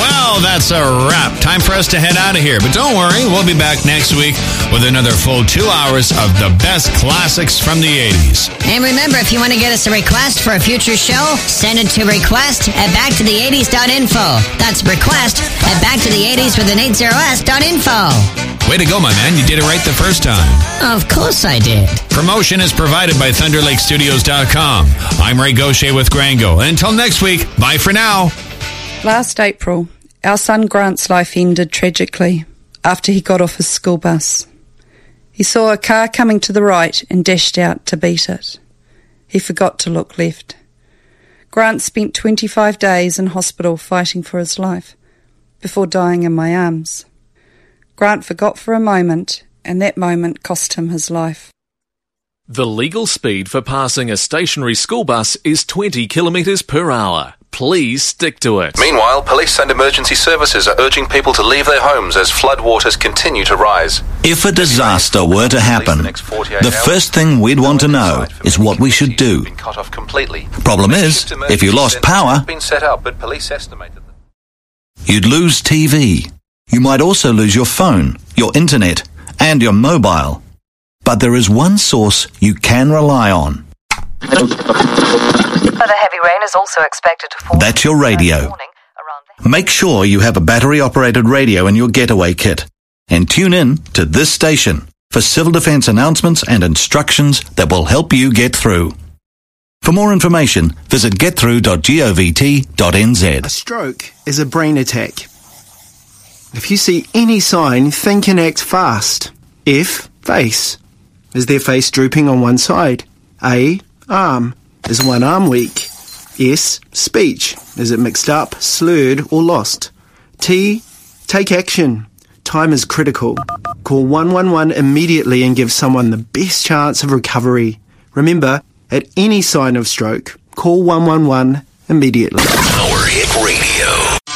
Well, that's a wrap. Time for us to head out of here. But don't worry, we'll be back next week with another full 2 hours of the best classics from the 80s. And remember, if you want to get us a request for a future show, send it to request@backtotheeighties.info. That's request@backtotheeighties with an 80s.info. Way to go, my man. You did it right the first time. Of course I did. Promotion is provided by ThunderLakeStudios.com. I'm Ray Gaucher with Grango. And until next week, bye for now. Last April, our son Grant's life ended tragically after he got off his school bus. He saw a car coming to the right and dashed out to beat it. He forgot to look left. Grant spent 25 days in hospital fighting for his life before dying in my arms. Grant forgot for a moment, and that moment cost him his life. The legal speed for passing a stationary school bus is 20 kilometres per hour. Please stick to it. Meanwhile, police and emergency services are urging people to leave their homes as floodwaters continue to rise. If a disaster were to happen, the first thing we'd want to know is what we should do. Problem is, if you lost power, you'd lose TV. You might also lose your phone, your internet, and your mobile. But there is one source you can rely on. Further heavy rain is also expected to fall. That's your radio. Make sure you have a battery-operated radio in your getaway kit. And tune in to this station for civil defence announcements and instructions that will help you get through. For more information, visit getthrough.govt.nz. A stroke is a brain attack. If you see any sign, think and act fast. F, face. Is their face drooping on one side? A, arm. Is one arm weak? S, speech. Is it mixed up, slurred, or lost? T, take action. Time is critical. Call 111 immediately and give someone the best chance of recovery. Remember, at any sign of stroke, call 111 immediately. Power Hit Radio.